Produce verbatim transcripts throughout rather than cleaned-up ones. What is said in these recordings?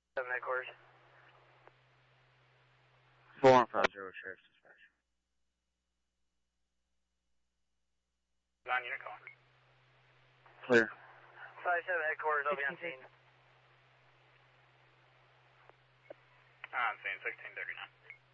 seven headquarters. four one five zero, Sheriff's Dispatch. Non-unit calling. Clear. five seven headquarters, I'll be on scene. On scene, sixteen thirty-nine.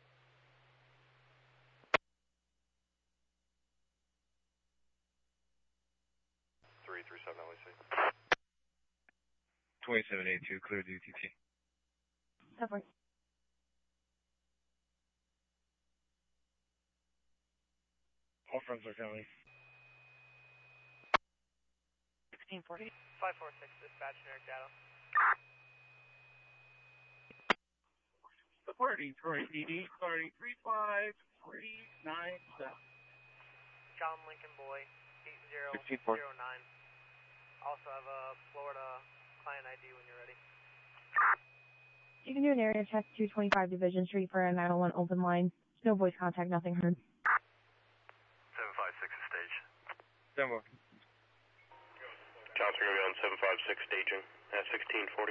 three three seven L A C. twenty-seven eighty-two, clear D T T. Cover. All friends are county. sixteen forty. five four six, dispatch, generic data. forty-three, thirty-three, five, three, nine, seven. John Lincoln Boy, eight zero zero nine. Also have a Florida client I D when you're ready. You can do an area check, two twenty-five Division Street for a nine oh one open line. No voice contact, nothing heard. seven five six is stage. Demo. Counts are going to be on seven five six staging at sixteen forty.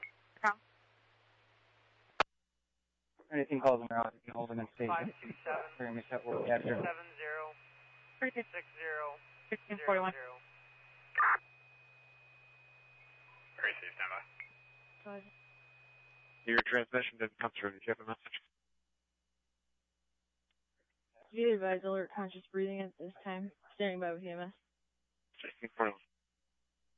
Anything calls them out, you can hold them in station. five two seven, We're set will capture. seven zero, six zero, sixteen zero forty-one. zero. Very safe, standby. Your transmission didn't come through. Did you have a message? You advise alert conscious breathing at this time. Standing by with E M S. sixteen forty-one.